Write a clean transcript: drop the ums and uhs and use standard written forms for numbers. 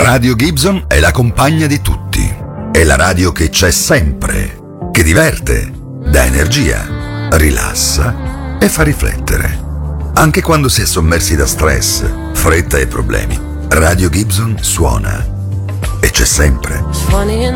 Radio Gibson è la compagna di tutti. È la radio che c'è sempre, che diverte, dà energia, rilassa e fa riflettere. Anche quando si è sommersi da stress, fretta e problemi, Radio Gibson suona e c'è sempre. Funny